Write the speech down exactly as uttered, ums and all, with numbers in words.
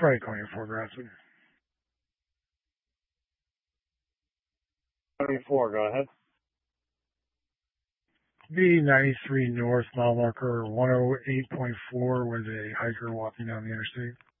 Franconia, Fort Rasmussen. seventy-four, go ahead. B ninety-three North, mile marker one oh eight point four was a hiker walking down the interstate.